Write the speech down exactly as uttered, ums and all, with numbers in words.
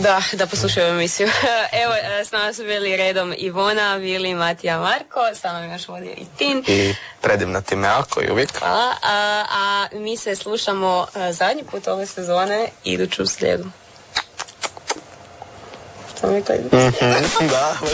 Da, da poslušaju emisiju. Evo, s nama su bili redom Ivona, Vili, Matija, Marko, sa nama još vodio i Tin. I predivna Timea koji uvijek. Hvala, a, a mi se slušamo zadnji put ove sezone iduću slijedu. Samo je to iduću slijedu. Da,